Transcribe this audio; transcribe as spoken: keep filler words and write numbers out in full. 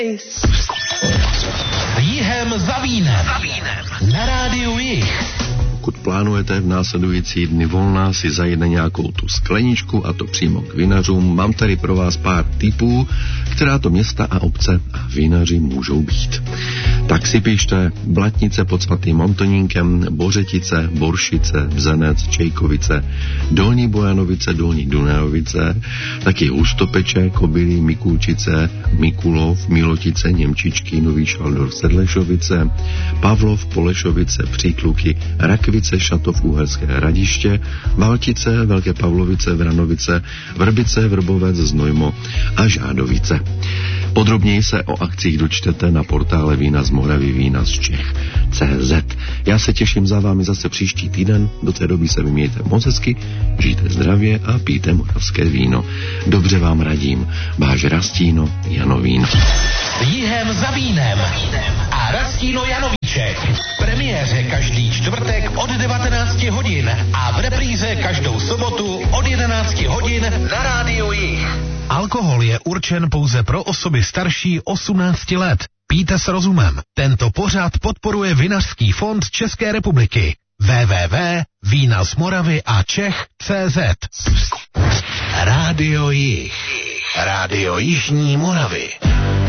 Jihem za vínem. Na rádiu Jih. Pokud plánujete v následující dny volna si zajet nějakou tu skleničku, a to přímo k vinařům, mám tady pro vás pár tipů, která to města a obce a vinaři můžou být. Tak si pište Blatnice pod svatým Antonínkem, Bořetice, Boršice, Bzenec, Čejkovice, Dolní Bojanovice, Dolní Dunajovice, taky Hustopeče, Kobylí, Mikulčice, Mikulov, Milotice, Němčičky, Nový Šaldor, Sedlešovice, Pavlov, Polešovice, Příkluky, Rakvice, Šatov, Uherské Hradiště, Valtice, Velké Pavlovice, Vranovice, Vrbice, Vrbovec, Znojmo a Žádovice. Podrobněji se o akcích dočtete na portále Vína z Moravy, Vína z Čech tečka cé zet. Já se těším za vámi zase příští týden, do té doby se vymějte moc hezky, žijte zdravě a pijte moravské víno. Dobře vám radím, váš Rastíno Janovín. Jihem za vínem a Rastíno Janovíček. V premiéře každý čtvrtek od devatenácti hodin a v repríze každou sobotu od jedenácti hodin na rádiu Jih. Alkohol je určen pouze pro osoby starší osmnácti let. Pijte s rozumem. Tento pořad podporuje Vinařský fond České republiky. w w w tečka vína z Moravy a Čech tečka cé zet. Rádio Jih. Rádio Jižní Moravy.